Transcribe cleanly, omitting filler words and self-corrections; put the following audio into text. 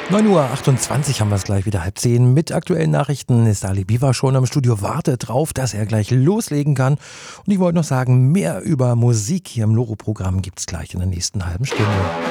9:28 Uhr haben wir es gleich wieder 9:30 mit aktuellen Nachrichten. Ist Ali Biwa schon am Studio, wartet drauf, dass er gleich loslegen kann. Und ich wollte noch sagen, mehr über Musik hier im Loro-Programm gibt es gleich in der nächsten halben Stunde.